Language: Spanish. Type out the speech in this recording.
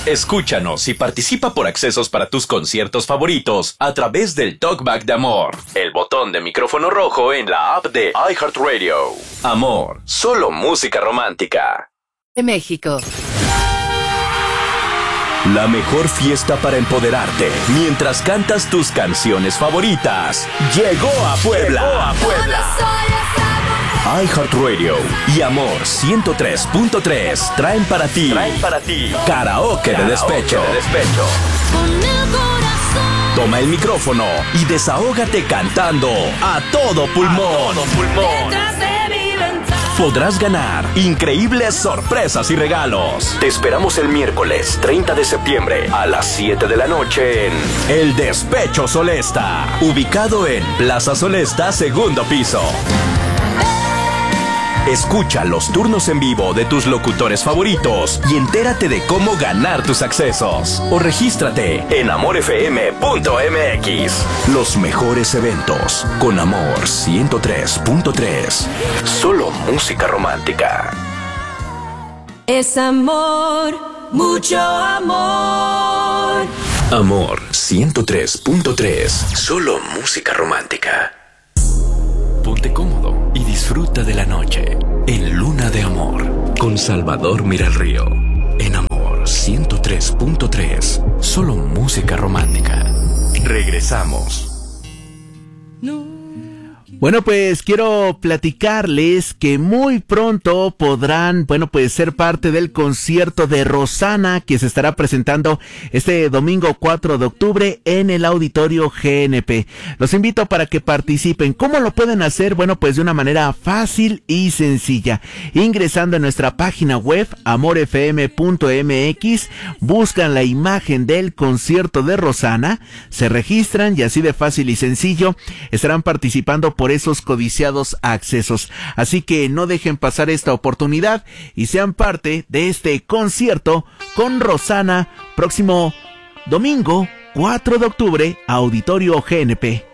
Escúchanos y participa por accesos para tus conciertos favoritos a través del Talkback de Amor, el botón de micrófono rojo en la app de iHeartRadio. Amor, solo música romántica. De México. La mejor fiesta para empoderarte mientras cantas tus canciones favoritas llegó a Puebla. iHeartRadio y Amor 103.3 traen para ti karaoke de despecho. Toma el micrófono y desahógate cantando a todo pulmón. Podrás ganar increíbles sorpresas y regalos. Te esperamos el miércoles 30 de septiembre a las 7 de la noche en El Despecho Solesta, ubicado en Plaza Solesta, segundo piso. Escucha los turnos en vivo de tus locutores favoritos y entérate de cómo ganar tus accesos. O regístrate en amorfm.mx. Los mejores eventos con Amor 103.3. Solo música romántica. Es amor, mucho amor. Amor 103.3. Solo música romántica. Ponte cómodo y disfruta de la noche en Luna de Amor con Salvador Miralrío en Amor 103.3. Solo música romántica. Regresamos. Bueno, pues quiero platicarles que muy pronto podrán, ser parte del concierto de Rosana que se estará presentando este domingo 4 de octubre en el Auditorio GNP. Los invito para que participen. ¿Cómo lo pueden hacer? Bueno, pues de una manera fácil y sencilla. Ingresando a nuestra página web, amorfm.mx, buscan la imagen del concierto de Rosana, se registran y así de fácil y sencillo estarán participando por esos codiciados accesos. Así que no dejen pasar esta oportunidad y sean parte de este concierto con Rosana próximo domingo 4 de octubre, Auditorio GNP.